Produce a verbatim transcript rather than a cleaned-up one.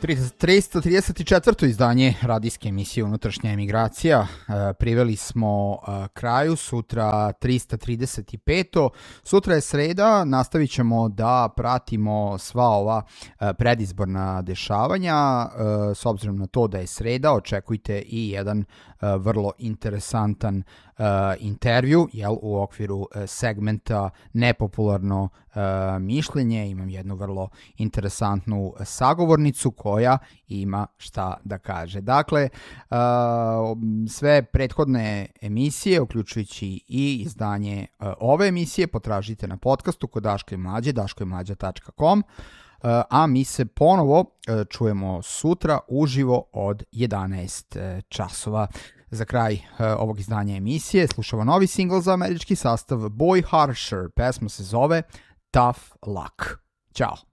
trista trideset četvrto izdanje radijske emisije Unutrašnja emigracija priveli smo kraju, sutra trista trideset peto Sutra je sreda, nastavit ćemo da pratimo sva ova predizborna dešavanja. S obzirom na to da je sreda, očekujte i jedan vrlo interesantan intervju, jel, u okviru segmenta Nepopularno mišljenje. Imam jednu vrlo interesantnu sagovornicu koja ima šta da kaže. Dakle, sve prethodne emisije, uključujući i izdanje ove emisije, potražite na podcastu kod Daško i Mlađe, daško i mlađa tačka com, a mi se ponovo čujemo sutra uživo od jedanaest časova. Za kraj uh, ovog izdanja emisije slušamo novi singl za američki sastav Boy Harsher. Pesma se zove Tough Luck. Ćao.